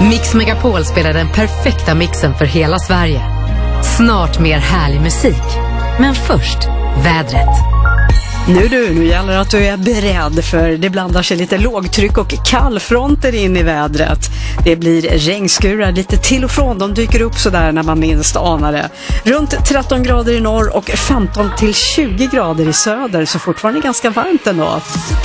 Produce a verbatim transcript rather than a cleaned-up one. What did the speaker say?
Mix Megapol spelar den perfekta mixen för hela Sverige. Snart mer härlig musik. Men först, vädret. Nu du, nu gäller att du är beredd, för det blandar sig lite lågtryck och kallfronter in i vädret. Det blir regnskurar lite till och från, de dyker upp sådär när man minst anar det. Runt tretton grader i norr och femton till tjugo grader i söder, så fortfarande ganska varmt ändå.